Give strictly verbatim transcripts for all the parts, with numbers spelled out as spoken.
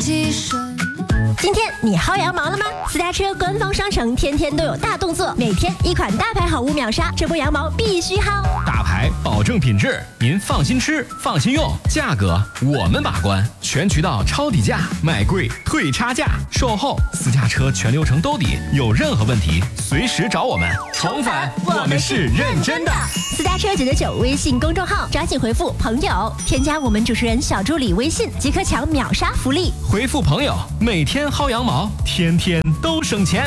记什么？ 今天你薅羊毛了吗？私家车官方商城天天都有大动作，每天一款大牌好物秒杀，这波羊毛必须薅。 大牌保证品质，您放心吃，放心用，价格我们把关，全渠道抄底价，买贵退差价，售后私家车全流程兜底，有任何问题随时找我们。重返，我们是认真的。 私家车九九九微信公众号，抓紧回复朋友，添加我们主持人小助理微信，即可抢秒杀福利。 回复朋友，每天薅羊毛，天天都省钱。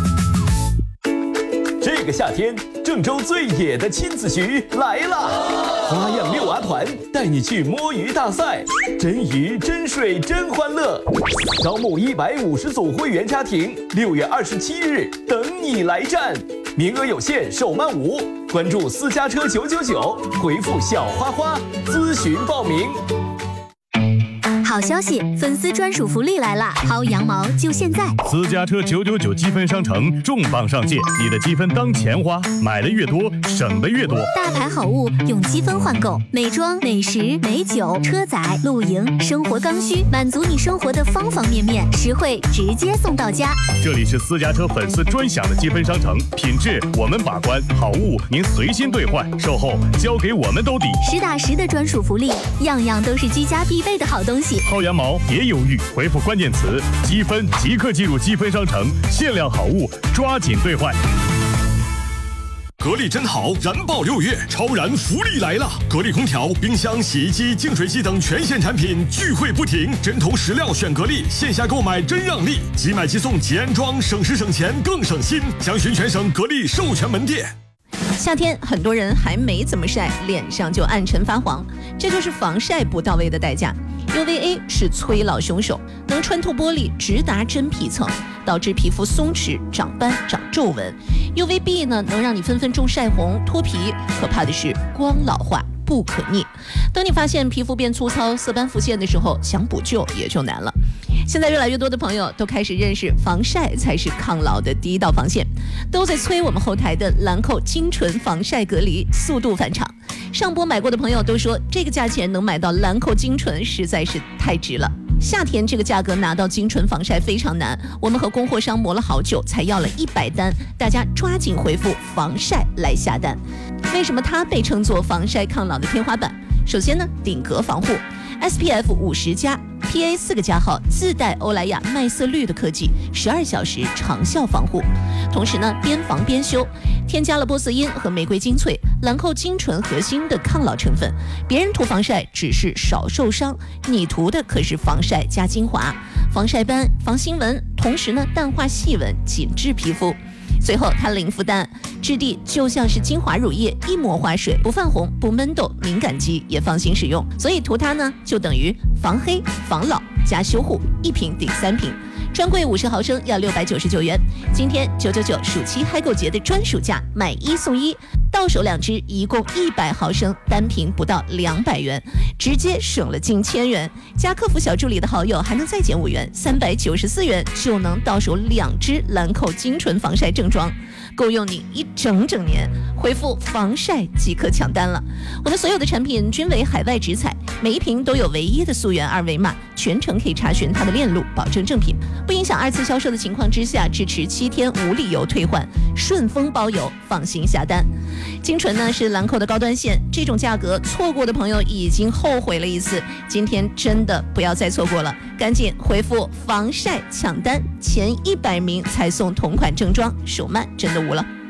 这个夏天，郑州最野的亲子局来了！花样遛娃团带你去摸鱼大赛，真鱼真水真欢乐。招募一百五十组会员家庭，六月二十七日等你来战，名额有限，手慢无。关注私家车九九九，回复小花花咨询报名。 好消息，粉丝专属福利来啦！薅羊毛就现在！ 私家车九九九积分商城重磅上线，你的积分当钱花，买的越多，省的越多。 大牌好物用积分换购，美妆、美食、美酒、车载、露营、生活刚需，满足你生活的方方面面，实惠直接送到家。 这里是私家车粉丝专享的积分商城，品质我们把关，好物您随心兑换，售后交给我们兜底， 实打实的专属福利，样样都是居家必备的好东西。 薅羊毛别犹豫，回复关键词积分即刻进入积分商城，限量好物抓紧兑换。 格力真好，燃爆六月，超燃福利来了！格力空调、冰箱、洗衣机、净水机等全线产品聚会不停，针头石料选格力，线下购买真让利，即买即送即安装，省时省钱更省心。详询全省格力授权门店。 夏天很多人还没怎么晒，脸上就暗沉发黄，这就是防晒不到位的代价。U V A 是催老凶手，能穿透玻璃，直达真皮层，导致皮肤松弛、长斑、长皱纹。U V B 呢，能让你分分钟晒红、脱皮，可怕的是光老化不可逆。等你发现皮肤变粗糙、色斑浮现的时候，想补救也就难了。现在越来越多的朋友都开始认识防晒才是抗老的第一道防线，都在催我们后台的兰蔻精纯防晒隔离速度返场。上播买过的朋友都说，这个价钱能买到兰蔻精纯实在是太值了。夏天这个价格拿到精纯防晒非常难，我们和供货商磨了好久才要了一百单，大家抓紧回复防晒来下单。为什么它被称作防晒抗老的天花板？首先呢，顶格防护 S P F 五十加P A 四个加号，自带欧莱雅麦色绿的科技，十二小时长效防护。同时呢，边防边修，添加了波色因和玫瑰精粹、兰蔻精纯核心的抗老成分。别人涂防晒只是少受伤，你涂的可是防晒加精华，防晒斑、防新纹，同时呢，淡化细纹，紧致皮肤。最后它零负担，质地就像是精华乳液，一抹化水，不泛红，不闷痘，敏感肌也放心使用。所以涂它呢，就等于防黑、防老加修护，一瓶顶三瓶。专柜五十毫升要六百九十九元，今天九九九暑期嗨购节的专属价，买一送一，到手两支，一共一百毫升，单瓶不到两百元，直接省了近千元。加客服小助理的好友还能再减五元，三百九十四元就能到手两支兰蔻精纯防晒正装，够用你一整整年。回复防晒即可抢单了。我们所有的产品均为海外直采，每一瓶都有唯一的溯源二维码，全程可以查询它的链路，保证正品。不影响二次销售的情况之下，支持七天无理由退换，顺丰包邮，放心下单。精纯呢是兰蔻的高端线，这种价格错过的朋友已经后悔了一次，今天真的不要再错过了，赶紧回复防晒抢单，前一百名才送同款正装，手慢真的无了。